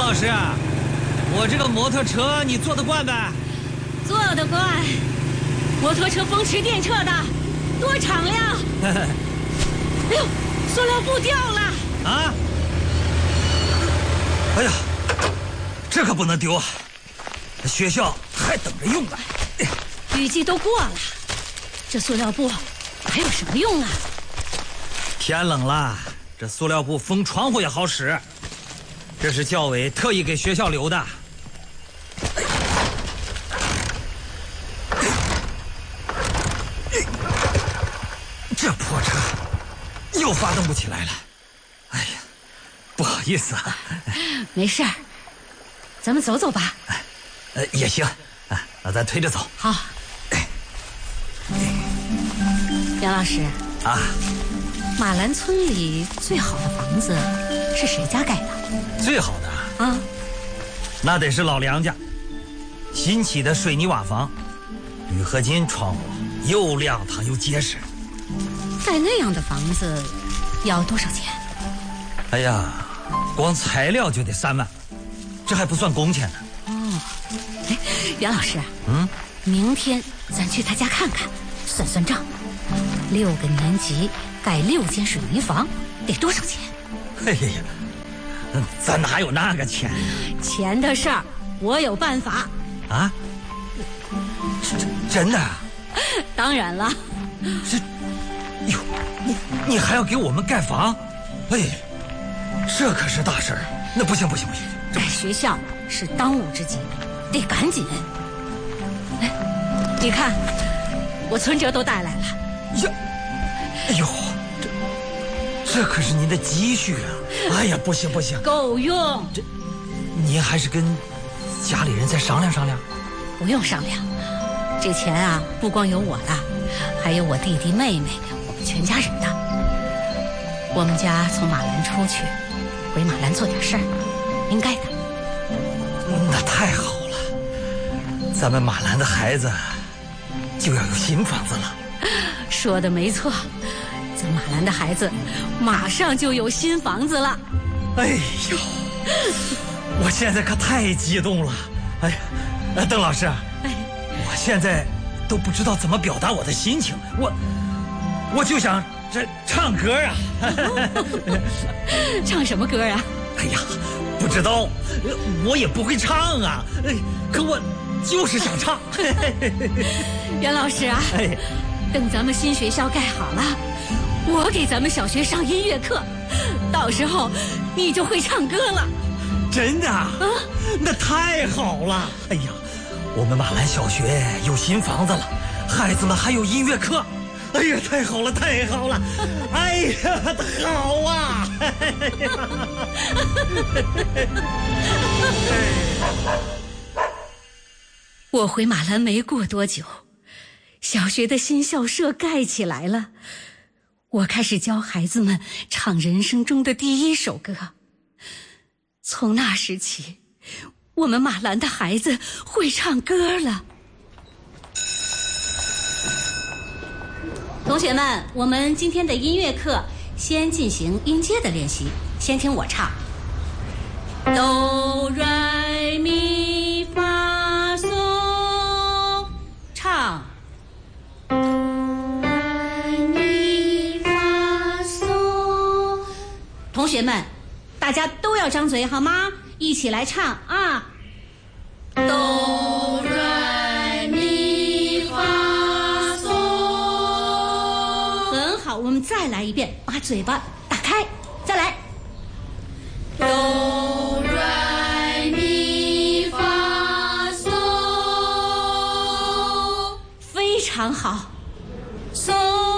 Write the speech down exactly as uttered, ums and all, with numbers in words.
老师，我这个摩托车你坐得惯呗？ 坐得惯。摩托车风驰电掣的，多敞亮！哎呦，塑料布掉了！ 啊！哎呀，这可不能丢啊！学校还等着用呢。 雨季都过了，这塑料布还有什么用啊？ 天冷了，这塑料布封窗户也好使。这是教委特意给学校留的。这破车又发动不起来了，哎呀，不好意思啊。 没事儿，咱们走走吧。 呃，也行，啊，那咱推着走。 好。杨老师啊， 马兰村里最好的房子是谁家盖的？ 最好的啊， 那得是老梁家，新起的水泥瓦房，铝合金窗户，又亮堂又结实。 盖那样的房子要多少钱？ 哎呀，光材料就得三万，这还不算工钱呢。 哦，哎，袁老师， 嗯， 明天咱去他家看看，算算账。六个年级盖六间水泥房得多少钱？ 哎呀，咱哪有那个钱呀？ 钱的事儿我有办法。 啊？真的？ 当然了。 这，哟，你你还要给我们盖房？哎，这可是大事儿。那不行不行不行， 盖学校是当务之急，得赶紧。哎，你看，我存折都带来了。 呀，哎呦，这这可是您的积蓄啊！哎呀，不行不行， 够用。 这，您还是跟家里人再商量商量。 不用商量，这钱啊，不光有我的，还有我弟弟妹妹，我们全家人的。我们家从马兰出去，回马兰做点事儿，应该的。 那太好了，咱们马兰的孩子就要有新房子了。 说的没错，咱马兰的孩子马上就有新房子了。 哎呦，我现在可太激动了！哎呀，呃，邓老师， 哎， 我现在都不知道怎么表达我的心情，我我就想这唱歌啊！ 唱什么歌啊？ 哎呀，不知道，我也不会唱啊，可我就是想唱。 袁老师啊， 哎， 等咱们新学校盖好了，我给咱们小学上音乐课，到时候你就会唱歌了。 真的啊？那太好了！哎呀，我们马兰小学有新房子了，孩子们还有音乐课。哎呀，太好了，太好了！哎呀，好啊！ 我回马兰没过多久，小学的新校舍盖起来了，我开始教孩子们唱人生中的第一首歌。从那时起，我们马兰的孩子会唱歌了。同学们，我们今天的音乐课先进行音阶的练习，先听我唱。哆来咪发嗦，唱。哆来咪发嗦。同学们，大家都要张嘴好吗？一起来唱啊！哆来咪发嗦。很好，我们再来一遍，把嘴巴打开，再来。哆来咪发嗦，非常好。嗦。